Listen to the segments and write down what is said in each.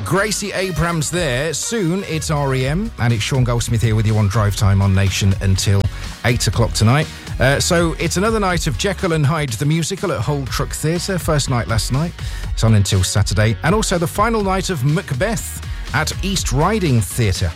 Gracie Abrams there. Soon it's R.E.M. and it's Sean Goldsmith here with you on Drive Time on Nation until 8 o'clock tonight. So it's another night of Jekyll and Hyde the musical at Hull Truck Theatre. First night last night. It's on until Saturday. And also the final night of Macbeth at East Riding Theatre.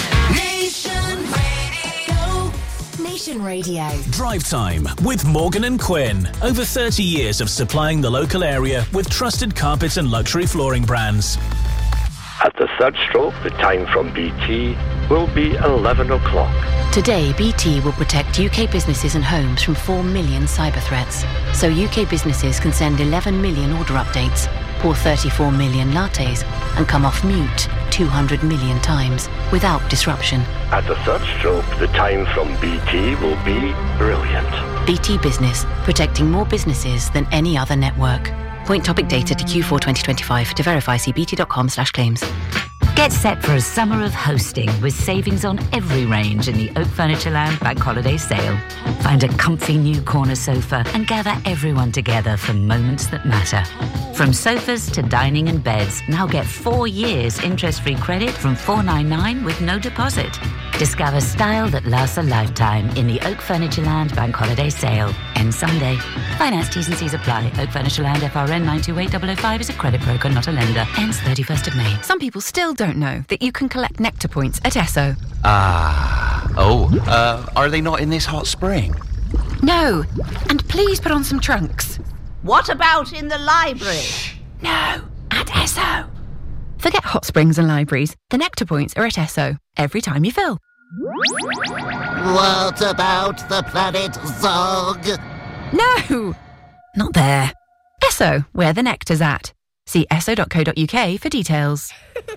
Nation Radio. Drive Time with Morgan and Quinn. Over 30 years of supplying the local area with trusted carpet and luxury flooring brands. At the third stroke, the time from BT will be 11 o'clock. Today, BT will protect UK businesses and homes from 4 million cyber threats. So UK businesses can send 11 million order updates, pour 34 million lattes, and come off mute 200 million times without disruption. At the third stroke, the time from BT will be brilliant. BT Business, protecting more businesses than any other network. Point topic data to Q4 2025. To verify, see bt.com/claims. Get set for a summer of hosting with savings on every range in the Oak Furnitureland Bank Holiday Sale. Find a comfy new corner sofa and gather everyone together for moments that matter. From sofas to dining and beds, now get 4 years interest-free credit from $499 with no deposit. Discover style that lasts a lifetime in the Oak Furnitureland Bank Holiday Sale. Ends Sunday. Finance T's and C's apply. Oak Furnitureland FRN 928005 is a credit broker, not a lender. Ends 31st of May. Some people still don't know that you can collect Nectar points at Esso. Are they not in this hot spring? No. And please put on some trunks. What about in the library? No. At Esso. Forget hot springs and libraries. The Nectar points are at Esso every time you fill. What about the planet Zog? No. Not there. Esso, where the nectar's at. See esso.co.uk for details.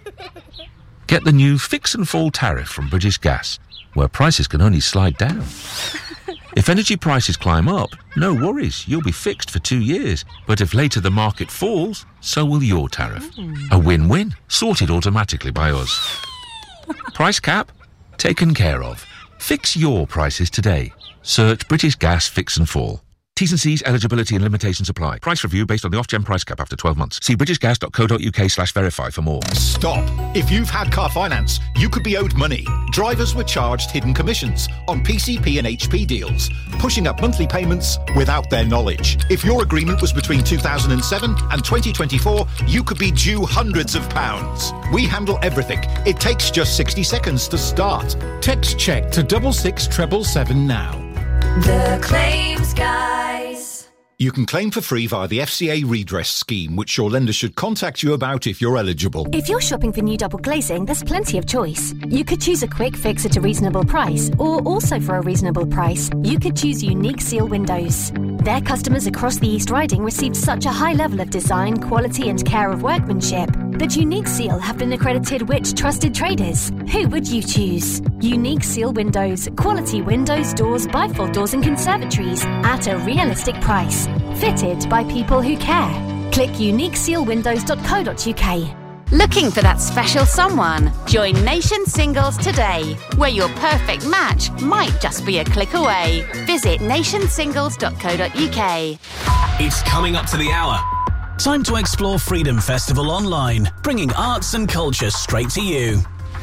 Get the new Fix and Fall tariff from British Gas, where prices can only slide down. If energy prices climb up, no worries, you'll be fixed for 2 years. But if later the market falls, so will your tariff. A win-win, sorted automatically by us. Price cap? Taken care of. Fix your prices today. Search British Gas Fix and Fall. T's and C's, eligibility and limitations apply. Price review based on the Ofgem price cap after 12 months. See britishgas.co.uk/verify for more. Stop. If you've had car finance, you could be owed money. Drivers were charged hidden commissions on PCP and HP deals, pushing up monthly payments without their knowledge. If your agreement was between 2007 and 2024, you could be due hundreds of pounds. We handle everything. It takes just 60 seconds to start. Text check to 66777 now. The Claims Guys. You can claim for free via the FCA redress scheme, which your lender should contact you about if you're eligible. If you're shopping for new double glazing, there's plenty of choice. You could choose a quick fix at a reasonable price, or also for a reasonable price, you could choose Unique Seal Windows. Their customers across the East Riding received such a high level of design, quality and care of workmanship that Unique Seal have been accredited which trusted traders. Who would you choose? Unique Seal Windows. Quality windows, doors, bifold doors and conservatories at a realistic price. Fitted by people who care. Click uniquesealwindows.co.uk. Looking for that special someone? Join Nation Singles today, where your perfect match might just be a click away. Visit nationsingles.co.uk. It's coming up to the hour. Time to explore Freedom Festival online, bringing arts and culture straight to you.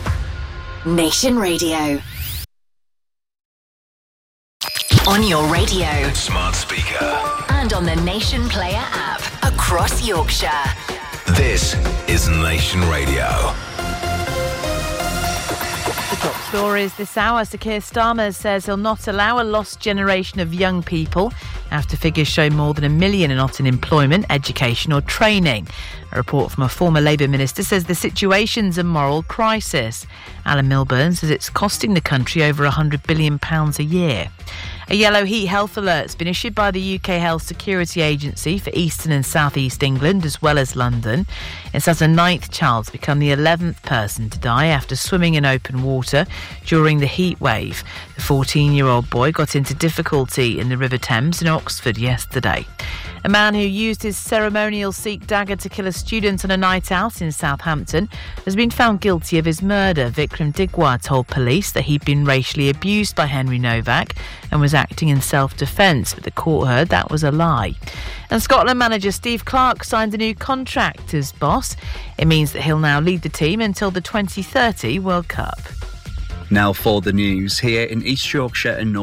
Nation Radio. On your radio. Smart speaker. And on the Nation Player app. Across Yorkshire. This is Nation Radio. The top stories this hour. Sir Keir Starmer says he'll not allow a lost generation of young people after figures show more than 1 million are not in employment, education or training. A report from a former Labour minister says the situation's a moral crisis. Alan Milburn says it's costing the country over £100 billion a year. A yellow heat health alert's been issued by the UK Health Security Agency for eastern and southeast England as well as London. It's as a 9th child's become the 11th person to die after swimming in open water during the heat wave. The 14-year-old boy got into difficulty in the River Thames in Oxford yesterday. A man who used his ceremonial Sikh dagger to kill a student on a night out in Southampton has been found guilty of his murder. Vikram Digwar told police that he'd been racially abused by Henry Novak and was acting in self-defence, but the court heard that was a lie. And Scotland manager Steve Clarke signed a new contract as boss. It means that he'll now lead the team until the 2030 World Cup. Now for the news here in East Yorkshire and North